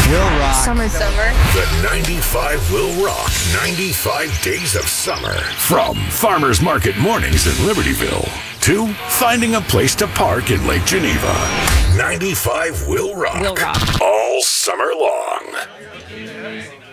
Will rock. Summer. The 95 will rock 95 days of summer. From Farmers Market mornings in Libertyville to finding a place to park in Lake Geneva. 95 will rock. Will rock. All summer long.